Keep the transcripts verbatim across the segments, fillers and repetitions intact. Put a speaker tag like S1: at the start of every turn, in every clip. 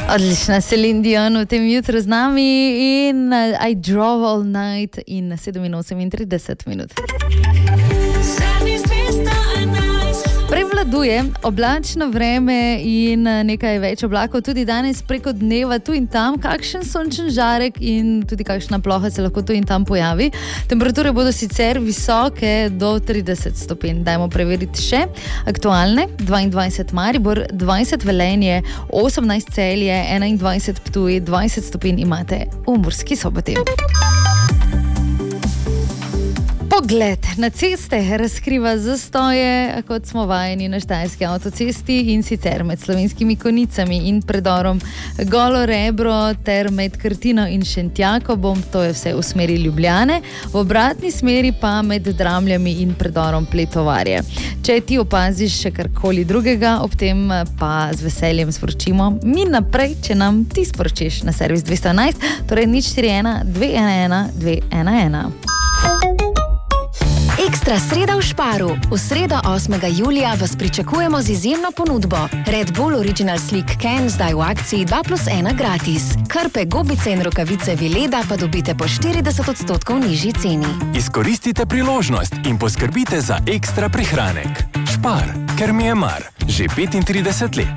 S1: Odlična Celine Dion v tem jutru z nami in I Drove All Night in sedem osemintrideset minut. Prevladuje oblačno vreme in nekaj več oblakov tudi danes preko dneva tu in tam, kakšen sončen žarek in tudi kakšna ploha se lahko tu in tam pojavi. Temperature bodo sicer visoke do trideset stopinj. Dajmo preveriti še aktualne. dvaindvajset Maribor, dvajset Velenje, osemnajst Celje, enaindvajset Ptuj, dvajset stopinj imate v Murski Soboti. Pogled na ceste razkriva zastoje, kot smo vajeni na štajerski avtocesti in sicer med Slovenskimi Konicami in predorom Golo Rebro ter med Krtino in Šentjakobom, to je vse v smeri Ljubljane, v obratni smeri pa med Dramljami in predorom Pletovarje. Če ti opaziš še karkoli drugega, ob tem pa z veseljem sporočimo mi naprej, če nam ti sporočiš na servis dvesto enajst, torej nič štiri ena dve ena ena dve ena ena.
S2: Ekstra sreda v Šparu. V sredo osmega julija vas pričakujemo z izjemno ponudbo. Red Bull Original Slick Can zdaj v akciji dva plus ena gratis. Krpe, gobice in rokavice Vileda pa dobite po štirideset odstotkov nižji ceni.
S3: Izkoristite priložnost in poskrbite za ekstra prihranek. Špar, ker mi je mar. Že petintrideset let.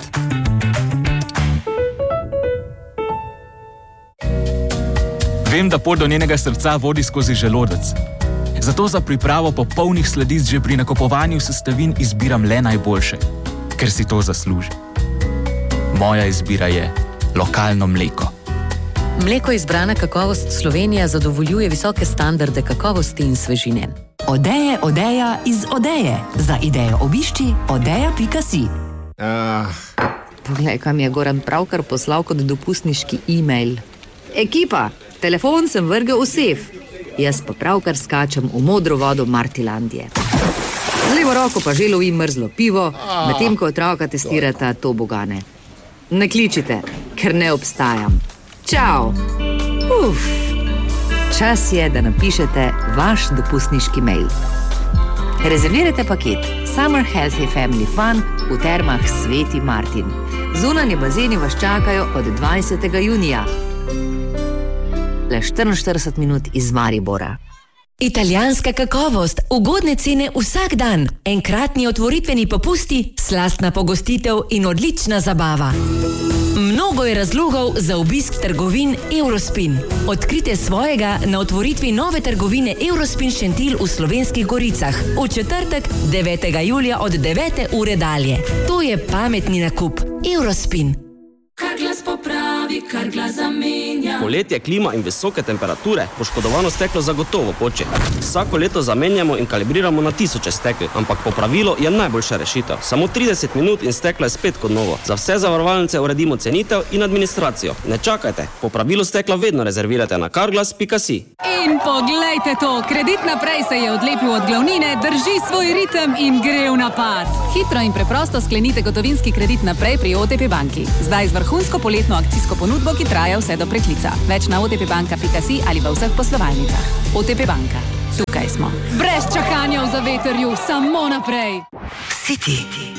S4: Vem, da pot do njenega srca vodi skozi želodec. Zato za pripravo popolnih sladic že pri nakupovanju sestavin izbiram le najboljše, ker si to zasluži. Moja izbira je lokalno mleko.
S5: Mleko izbrana kakovost Slovenija zadovoljuje visoke standarde kakovosti in svežine.
S6: Odeje, odeja iz Odeje. Za idejo obišči odeja pika si.
S5: Uh. Poglej, kam je Goran pravkar poslal kot dopustniški e-mail. Ekipa, telefon sem vrgel v sef. Jaz pa pravkar skačem v modro vodo Martilandije. Z levo roko pa že lovim mrzlo pivo, medtem ko otroka testirata tobogane. Ne kličite, ker ne obstajam. Čau! Uf! Čas je, da napišete vaš dopustniški mail. Rezervirajte paket Summer Healthy Family Fun v termah Sveti Martin. Zunanje bazeni vas čakajo od dvajsetega junija. Le štiriinštirideset minut iz Maribora.
S6: Italijanska kakovost, ugodne cene vsak dan, enkratni otvoritveni popusti, slastna pogostitev in odlična zabava. Mnogo je razlogov za obisk trgovin Eurospin. Odkrite svojega na otvoritvi nove trgovine Eurospin Šentilj v Slovenskih Goricah v četrtek devetega julija od devete ure dalje. To je pametni nakup. Eurospin.
S7: Kar glas popravi, kar glas zamenja.
S8: Poletje, klima in visoke temperature, poškodovano steklo zagotovo poče. Vsako leto zamenjamo in kalibriramo na tisoče stekel, ampak popravilo je najboljša rešitev. Samo trideset minut in steklo je spet kot novo. Za vse zavarovalnice uredimo cenitev in administracijo. Ne čakajte, popravilo stekla vedno rezervirate na carglass pika si.
S9: In poglejte to, kredit naprej se je odlepil od glavnine, drži svoj ritem in gre v napad. Hitro in preprosto sklenite gotovinski kredit naprej pri O T P banki. Zdaj z vrhunsko poletno akcijsko ponudbo, ki traja vse do preklica. Več na o t p banka pika si ali v vseh poslovalnicah. O T P banka. Tukaj smo. Brez čakanja v zavetrju, samo naprej.
S6: City.